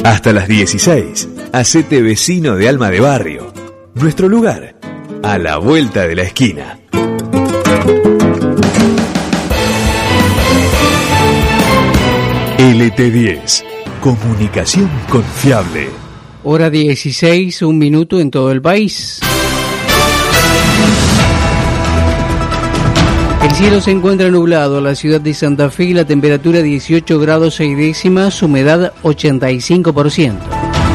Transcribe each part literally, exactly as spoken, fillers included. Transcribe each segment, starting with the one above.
Hasta las dieciséis, hacete vecino de Alma de Barrio. Nuestro lugar, a la vuelta de la esquina. L T diez, comunicación confiable. Hora dieciséis, un minuto en todo el país. El cielo se encuentra nublado en la ciudad de Santa Fe y la temperatura dieciocho grados seis décimas, humedad ochenta y cinco por ciento.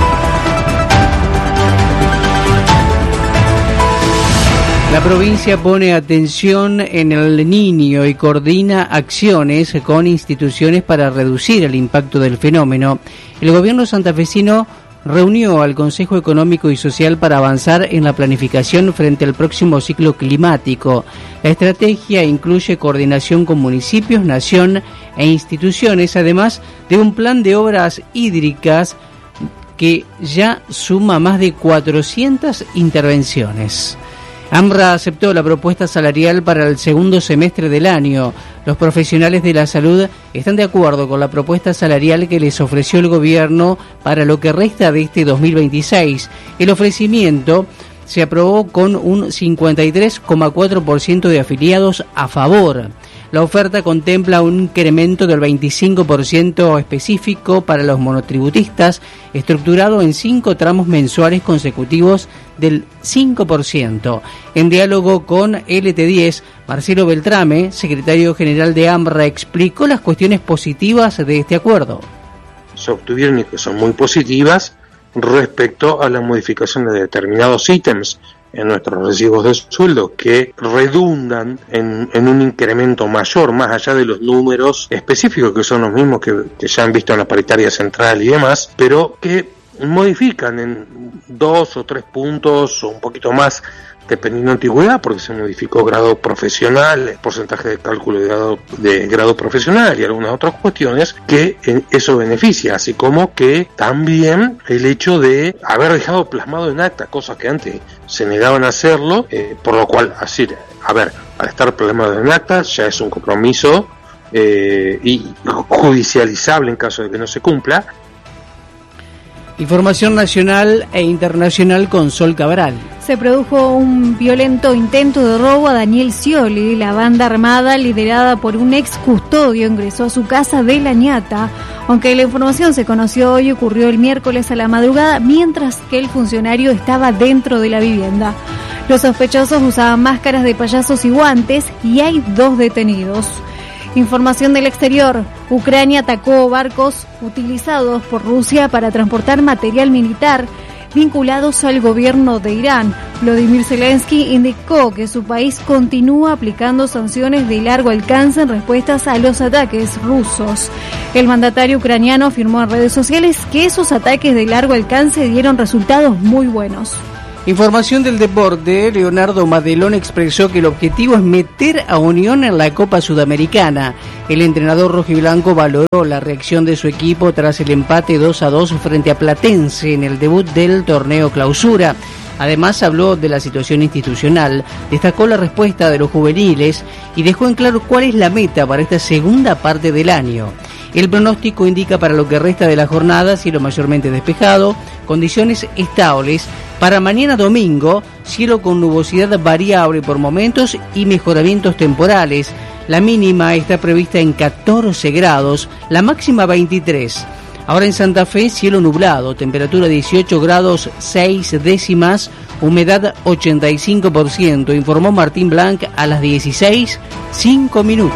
La provincia pone atención en el Niño y coordina acciones con instituciones para reducir el impacto del fenómeno. El gobierno santafesino reunió al Consejo Económico y Social para avanzar en la planificación frente al próximo ciclo climático. La estrategia incluye coordinación con municipios, nación e instituciones, además de un plan de obras hídricas que ya suma más de cuatrocientas intervenciones. AMRA aceptó la propuesta salarial para el segundo semestre del año. Los profesionales de la salud están de acuerdo con la propuesta salarial que les ofreció el gobierno para lo que resta de este dos mil veintiséis. El ofrecimiento se aprobó con un cincuenta y tres coma cuatro por ciento de afiliados a favor. La oferta contempla un incremento del veinticinco por ciento específico para los monotributistas, estructurado en cinco tramos mensuales consecutivos del cinco por ciento. En diálogo con L T diez, Marcelo Beltrame, secretario general de AMRA, explicó las cuestiones positivas de este acuerdo. Se obtuvieron y que son muy positivas respecto a la modificación de determinados ítems en nuestros recibos de sueldo que redundan en, en un incremento mayor, más allá de los números específicos que son los mismos que, que ya han visto en la paritaria central y demás, pero que modifican en dos o tres puntos o un poquito más dependiendo de antigüedad, porque se modificó grado profesional, porcentaje de cálculo de grado, de grado profesional y algunas otras cuestiones que eh, eso beneficia, así como que también el hecho de haber dejado plasmado en acta cosas que antes se negaban a hacerlo, eh, por lo cual, así, a ver, al estar plasmado en acta ya es un compromiso eh, y judicializable en caso de que no se cumpla. Información nacional e internacional con Sol Cabral. Se produjo un violento intento de robo a Daniel Scioli. La banda armada, liderada por un ex custodio, ingresó a su casa de La Ñata. Aunque la información se conoció hoy, ocurrió el miércoles a la madrugada, mientras que el funcionario estaba dentro de la vivienda. Los sospechosos usaban máscaras de payasos y guantes y hay dos detenidos. Información del exterior. Ucrania atacó barcos utilizados por Rusia para transportar material militar vinculados al gobierno de Irán. Volodymyr Zelensky indicó que su país continúa aplicando sanciones de largo alcance en respuestas a los ataques rusos. El mandatario ucraniano afirmó en redes sociales que esos ataques de largo alcance dieron resultados muy buenos. Información del deporte. Leonardo Madelón expresó que el objetivo es meter a Unión en la Copa Sudamericana. El entrenador rojiblanco valoró la reacción de su equipo tras el empate dos a dos frente a Platense en el debut del torneo Clausura. Además habló de la situación institucional, destacó la respuesta de los juveniles y dejó en claro cuál es la meta para esta segunda parte del año. El pronóstico indica para lo que resta de la jornada cielo mayormente despejado, condiciones estables. Para mañana domingo, cielo con nubosidad variable por momentos y mejoramientos temporales. La mínima está prevista en catorce grados, la máxima veintitrés. Ahora en Santa Fe, cielo nublado, temperatura dieciocho grados seis décimas, humedad ochenta y cinco por ciento, informó Martín Blanc a las dieciséis, cinco minutos.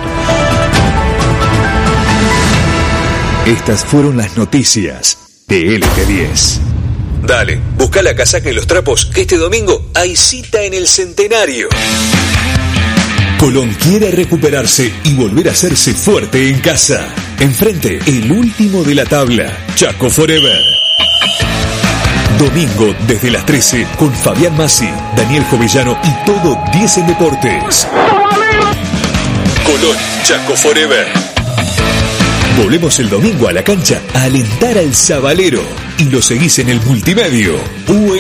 Estas fueron las noticias de L T diez. Dale, busca la casaca y los trapos, que este domingo hay cita en el Centenario. Colón quiere recuperarse y volver a hacerse fuerte en casa. Enfrente, el último de la tabla, Chaco Forever. Domingo desde las trece con Fabián Massi, Daniel Jovellano y todo diez en Deportes. Colón, Chaco Forever. Volvemos el domingo a la cancha a alentar al Sabalero y lo seguís en el multimedio U